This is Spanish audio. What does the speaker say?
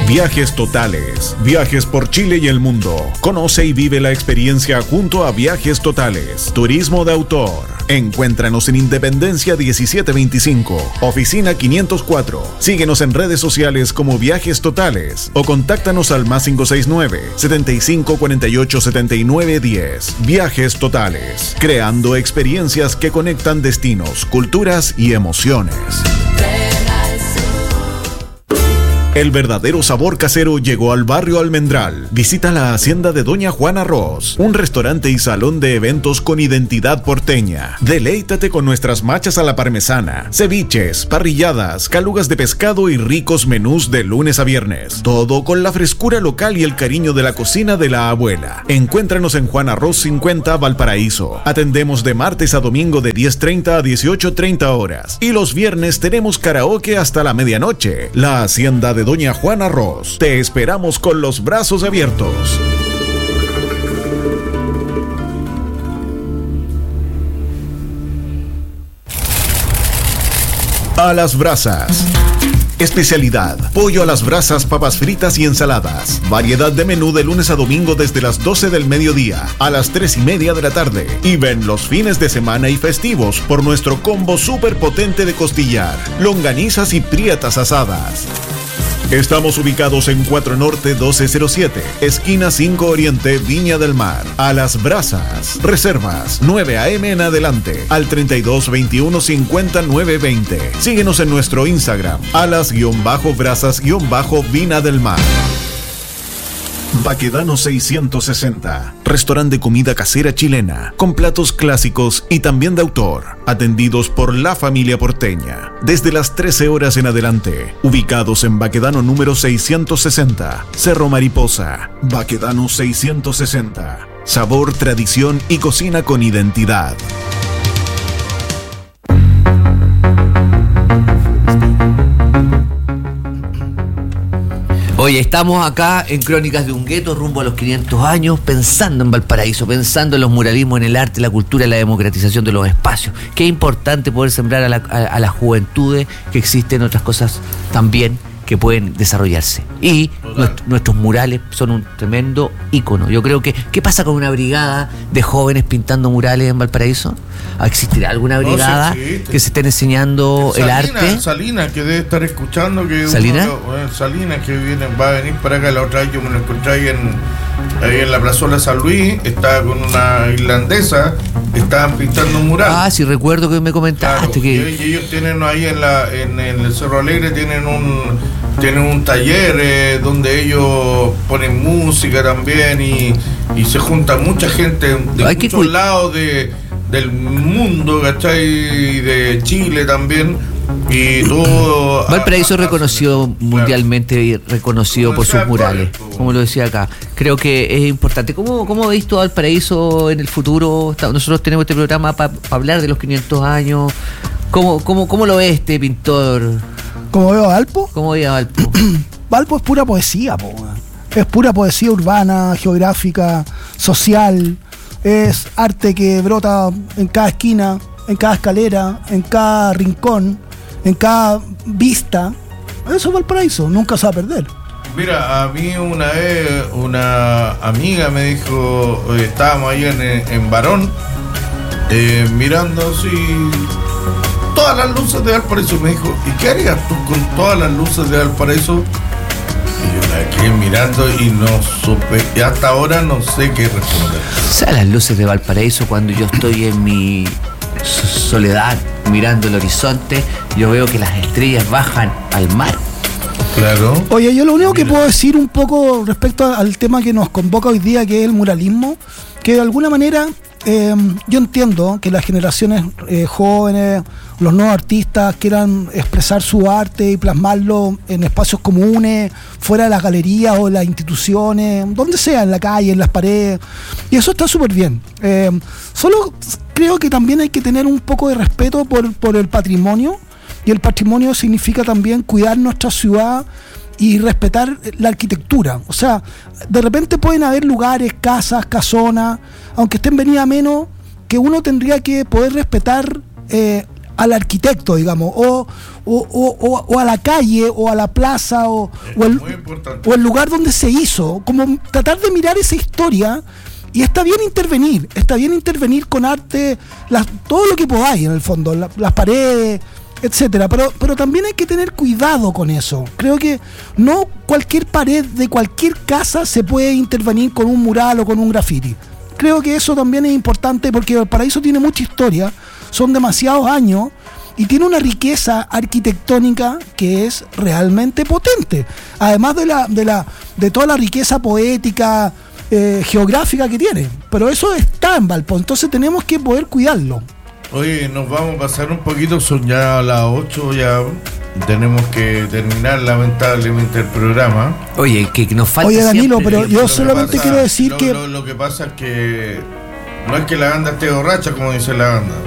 Viajes Totales. Viajes por Chile y el mundo. Conoce y vive la experiencia junto a Viajes Totales. Turismo de autor. Encuéntranos en Independencia 1725, oficina 504. Síguenos en redes sociales como Viajes Totales o contáctanos al +569 75 48 79 10. Viajes Totales, creando experiencias que conectan destinos, culturas y emociones. El verdadero sabor casero llegó al barrio Almendral. Visita la hacienda de Doña Juana Ross, un restaurante y salón de eventos con identidad porteña. Deleítate con nuestras machas a la parmesana, ceviches, parrilladas, calugas de pescado y ricos menús de lunes a viernes. Todo con la frescura local y el cariño de la cocina de la abuela. Encuéntranos en Juana Ross 50, Valparaíso. Atendemos de martes a domingo de 10:30 a 18:30 horas. Y los viernes tenemos karaoke hasta la medianoche. La hacienda de Doña Juana Ross. Te esperamos con los brazos abiertos. A las brasas. Especialidad: pollo a las brasas, papas fritas y ensaladas. Variedad de menú de lunes a domingo desde las 12 del mediodía a las 3:30 de la tarde. Y ven los fines de semana y festivos por nuestro combo súper potente de costillar, longanizas y prietas asadas. Estamos ubicados en 4 Norte 1207, esquina 5 Oriente, Viña del Mar. A las brasas. Reservas 9 a.m. en adelante al 32 21 50 920. Síguenos en nuestro Instagram, alas-brasas-vina del Mar. Baquedano 660, restaurante de comida casera chilena, con platos clásicos y también de autor, atendidos por la familia porteña, desde las 13 horas en adelante, ubicados en Baquedano número 660, Cerro Mariposa. Baquedano 660, sabor, tradición y cocina con identidad. Oye, estamos acá en Crónicas de un Gueto, rumbo a los 500 años, pensando en Valparaíso, pensando en los muralismos, en el arte, la cultura y la democratización de los espacios. Qué importante poder sembrar a las juventudes, que existen otras cosas también que pueden desarrollarse. Y nuestros murales son un tremendo ícono. Yo creo que, ¿qué pasa con una brigada de jóvenes pintando murales en Valparaíso? ¿Existirá alguna brigada que se estén enseñando el arte? Salinas, que debe estar escuchando. Que ¿Salinas? Salinas, que va a venir para acá. La otra vez yo me lo encontré ahí en la plazuela San Luis. Estaba con una irlandesa, estaban pintando un mural. Ah, sí, recuerdo que me comentaste. Claro, y ellos tienen ahí en el Cerro Alegre, tienen un taller donde ellos ponen música también y se junta mucha gente de muchos lados del mundo, ¿cachai? Y de Chile también. Y todo. Valparaíso reconocido mundialmente y reconocido por sus murales, como lo decía acá. Creo que es importante. ¿Cómo veis tú a Valparaíso en el futuro? Nosotros tenemos este programa para hablar de los 500 años. ¿Cómo lo ves este pintor? ¿Cómo veo a Valpo? ¿Cómo veo a Valpo? Valpo es pura poesía, es pura poesía urbana, geográfica, social. Es arte que brota en cada esquina, en cada escalera, en cada rincón, en cada vista. Eso es Valparaíso, nunca se va a perder. Mira, a mí una vez una amiga me dijo, estábamos ahí en Barón, mirando así todas las luces de Valparaíso. Me dijo, ¿y qué harías tú con todas las luces de Valparaíso? Y yo la quedé mirando y no supe, y hasta ahora no sé qué responder. O sea, las luces de Valparaíso, cuando yo estoy en mi soledad mirando el horizonte, yo veo que las estrellas bajan al mar. Claro. Oye, yo lo único que puedo decir un poco respecto al tema que nos convoca hoy día, que es el muralismo, que de alguna manera yo entiendo que las generaciones jóvenes, los nuevos artistas quieran expresar su arte y plasmarlo en espacios comunes, fuera de las galerías o de las instituciones, donde sea, en la calle, en las paredes, y eso está súper bien. Solo creo que también hay que tener un poco de respeto por el patrimonio, y el patrimonio significa también cuidar nuestra ciudad y respetar la arquitectura. O sea, de repente pueden haber lugares, casas, casonas, aunque estén venidas menos, que uno tendría que poder respetar al arquitecto, digamos, o a la calle, o a la plaza, o el lugar donde se hizo, como tratar de mirar esa historia. Y está bien intervenir con arte, todo lo que podáis en el fondo, las paredes, etcétera, pero también hay que tener cuidado con eso. Creo que no cualquier pared de cualquier casa se puede intervenir con un mural o con un graffiti. Creo que eso también es importante porque Valparaíso tiene mucha historia, son demasiados años y tiene una riqueza arquitectónica que es realmente potente, además de toda la riqueza poética, geográfica que tiene, pero eso está en Valpo, entonces tenemos que poder cuidarlo. Oye, nos vamos a pasar un poquito, son ya las 8, ya tenemos que terminar lamentablemente el programa. Oye, que nos falta. Oye, Danilo, siempre, pero yo solamente quiero decir que lo que pasa es que no es que la banda esté borracha, como dice la banda,